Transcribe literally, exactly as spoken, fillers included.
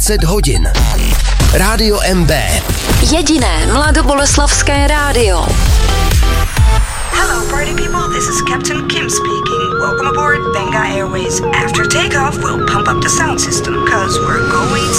dvacet hodin. Rádio M B. Jediné mladoboleslavské rádio. Hello party people, this is Captain Kim speaking. Welcome aboard Benga Airways. After takeoff, we'll pump up the sound system, cause we're going